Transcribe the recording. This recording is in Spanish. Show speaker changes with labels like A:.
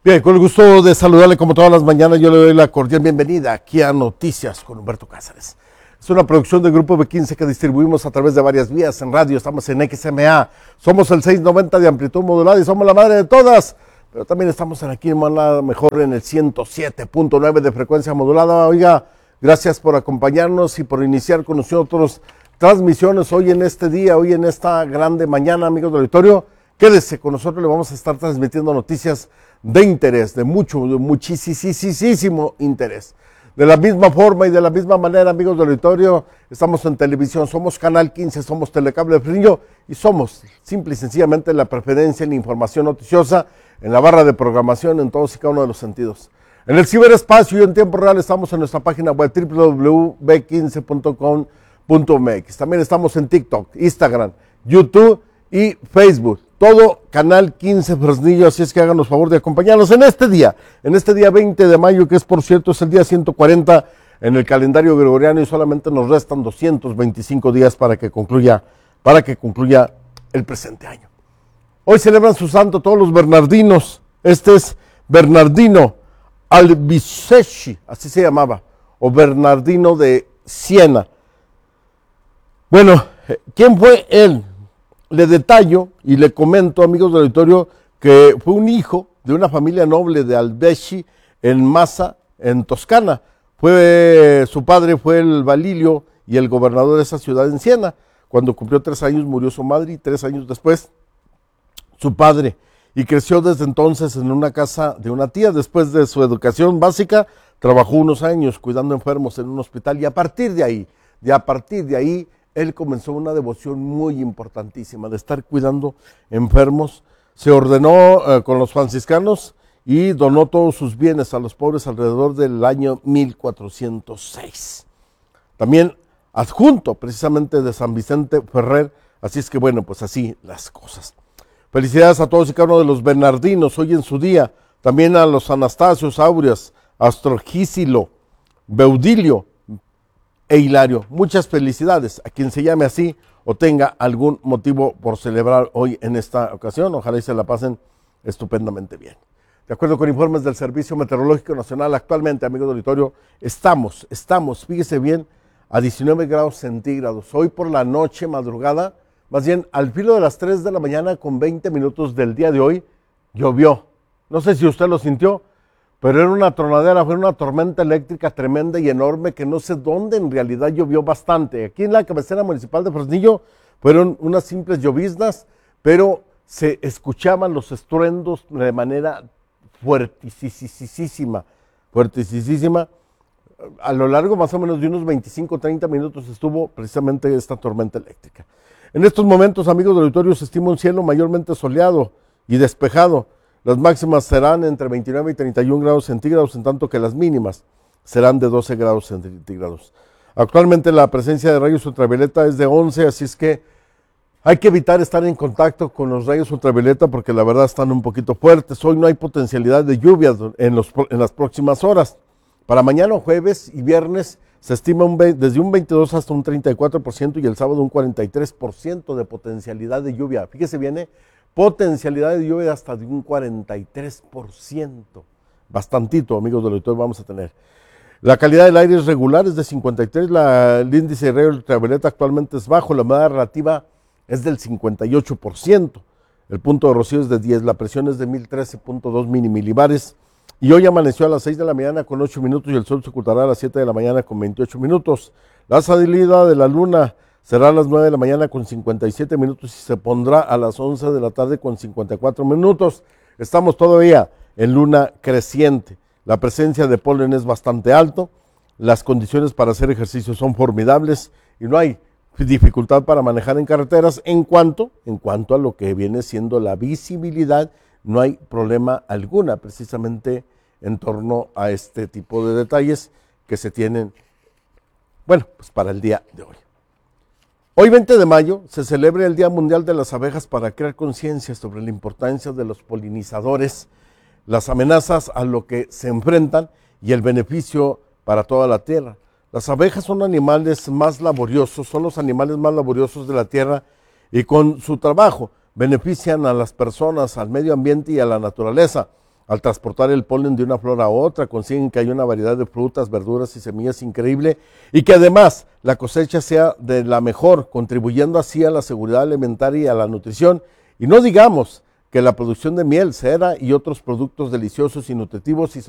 A: Bien, con el gusto de saludarle como todas las mañanas, yo le doy la cordial bienvenida aquí a Noticias con Humberto Cázares. Es una producción del Grupo B15 que distribuimos a través de varias vías en radio. Estamos en XMA, somos el 690 de amplitud modulada y somos la madre de todas. Pero también estamos aquí mejor en el 107.9 de frecuencia modulada. Oiga, gracias por acompañarnos y por iniciar con nosotros transmisiones hoy en este día, hoy en esta grande mañana, amigos del auditorio. Quédese con nosotros, le vamos a estar transmitiendo noticias de interés, de muchísimo interés. De la misma forma y de la misma manera, amigos del auditorio, estamos en televisión, somos Canal 15, somos Telecable Fresnillo y somos simple y sencillamente la preferencia en la información noticiosa, en la barra de programación, en todos y cada uno de los sentidos. En el ciberespacio y en tiempo real estamos en nuestra página web www.b15.com.mx. También estamos en TikTok, Instagram, YouTube y Facebook. Todo Canal 15 Fresnillo, así es que háganos favor de acompañarnos en este día 20 de mayo, que es por cierto es el día 140 en el calendario gregoriano y solamente nos restan 225 días para que concluya el presente año. Hoy celebran su santo todos los bernardinos. Este es Bernardino Albiseschi, así se llamaba, o Bernardino de Siena. Bueno, ¿quién fue él? Le detallo y le comento, amigos del auditorio, que fue un hijo de una familia noble de Albeschi en Massa, en Toscana. Su padre fue el Balilio y el gobernador de esa ciudad en Siena. Cuando cumplió 3 años murió su madre y 3 años después su padre. Y creció desde entonces en una casa de una tía. Después de su educación básica, trabajó unos años cuidando enfermos en un hospital y a partir de ahí, él comenzó una devoción muy importantísima de estar cuidando enfermos. Se ordenó con los franciscanos y donó todos sus bienes a los pobres alrededor del año 1406. También adjunto precisamente de San Vicente Ferrer, así es que bueno, pues así las cosas. Felicidades a todos y cada uno de los bernardinos hoy en su día, también a los Anastasios, Aureas, Astrogísilo, Beudilio e Hilario. Muchas felicidades a quien se llame así o tenga algún motivo por celebrar hoy en esta ocasión. Ojalá y se la pasen estupendamente bien. De acuerdo con informes del Servicio Meteorológico Nacional, actualmente, amigos del auditorio, estamos, fíjese bien, a 19 grados centígrados. Hoy por la noche, madrugada, más bien al filo de las 3 de la mañana con 20 minutos del día de hoy, llovió. No sé si usted lo sintió, pero era una tronadera, fue una tormenta eléctrica tremenda y enorme que no sé dónde en realidad llovió bastante. Aquí en la cabecera municipal de Fresnillo fueron unas simples lloviznas, pero se escuchaban los estruendos de manera fuertisísima. A lo largo más o menos de unos 25-30 minutos estuvo precisamente esta tormenta eléctrica. En estos momentos, amigos del auditorio, se estima un cielo mayormente soleado y despejado. Las máximas serán entre 29 y 31 grados centígrados, en tanto que las mínimas serán de 12 grados centígrados. Actualmente la presencia de rayos ultravioleta es de 11, así es que hay que evitar estar en contacto con los rayos ultravioleta porque la verdad están un poquito fuertes. Hoy no hay potencialidad de lluvia en las próximas horas. Para mañana, jueves y viernes se estima desde un 22 hasta un 34% y el sábado un 43% de potencialidad de lluvia. Fíjese bien, potencialidad de lluvia hasta de un 43%. Bastantito, amigos del auditorio, vamos a tener. La calidad del aire es regular, es de 53. El índice de rayos ultravioleta actualmente es bajo. La humedad relativa es del 58%. El punto de rocío es de 10. La presión es de 1013.2 milimilibares. Y hoy amaneció a las 6 de la mañana con 8 minutos y el sol se ocultará a las 7 de la mañana con 28 minutos. La salida de la luna será a las 9 de la mañana con 57 minutos y se pondrá a las 11 de la tarde con 54 minutos. Estamos todavía en luna creciente. La presencia de polen es bastante alto. Las condiciones para hacer ejercicio son formidables y no hay dificultad para manejar en carreteras. En cuanto a lo que viene siendo la visibilidad, no hay problema alguna precisamente en torno a este tipo de detalles que se tienen, pues para el día de hoy. Hoy 20 de mayo se celebra el Día Mundial de las Abejas para crear conciencia sobre la importancia de los polinizadores, las amenazas a lo que se enfrentan y el beneficio para toda la tierra. Las abejas son animales más laboriosos, son los animales más laboriosos de la tierra y con su trabajo benefician a las personas, al medio ambiente y a la naturaleza. Al transportar el polen de una flor a otra, consiguen que haya una variedad de frutas, verduras y semillas increíble y que además la cosecha sea de la mejor, contribuyendo así a la seguridad alimentaria y a la nutrición. Y no digamos que la producción de miel, cera y otros productos deliciosos y nutritivos y